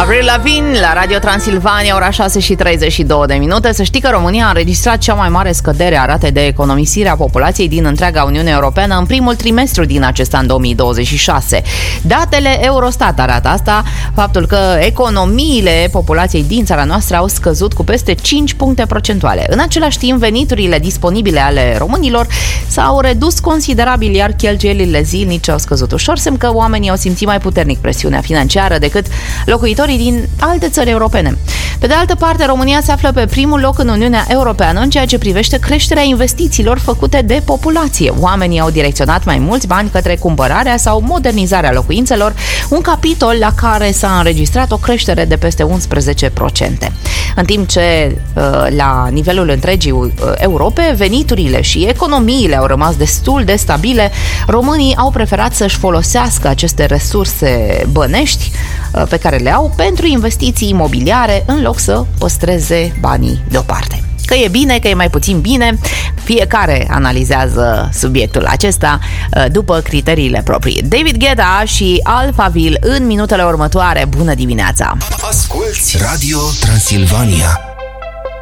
Avril Lavigne la Radio Transilvania, ora 6:32. Să știi că România a înregistrat cea mai mare scădere a ratei de economisire a populației din întreaga Uniune Europeană în primul trimestru din acest an 2026. Datele Eurostat arată asta, faptul că economiile populației din țara noastră au scăzut cu peste 5 puncte procentuale. În același timp, veniturile disponibile ale românilor s-au redus considerabil, iar cheltuielile zilnice au scăzut ușor, semn că oamenii au simțit mai puternic presiunea financiară decât locuitorii din alte țări europene. Pe de altă parte, România se află pe primul loc în Uniunea Europeană în ceea ce privește creșterea investițiilor făcute de populație. Oamenii au direcționat mai mulți bani către cumpărarea sau modernizarea locuințelor, un capitol la care s-a înregistrat o creștere de peste 11%. În timp ce la nivelul întregii Europe, veniturile și economiile au rămas destul de stabile, românii au preferat să-și folosească aceste resurse bănești pe care le au pentru investiții imobiliare în loc să păstreze banii deoparte. Că e bine, că e mai puțin bine, fiecare analizează subiectul acesta după criteriile proprii. David Guetta și Alphaville în minutele următoare. Bună dimineața! Asculți Radio Transilvania.